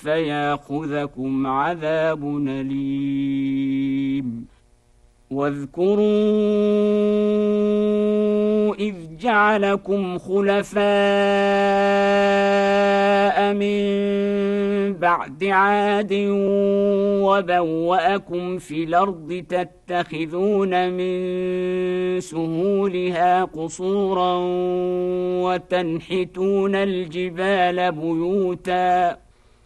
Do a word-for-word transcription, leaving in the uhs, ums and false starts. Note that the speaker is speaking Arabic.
فياخذكم عذاب أليم. واذكروا إذ جعلكم خلفاء من بعد عاد وبوأكم في الأرض تتخذون من سهولها قصورا وتنحتون الجبال بيوتا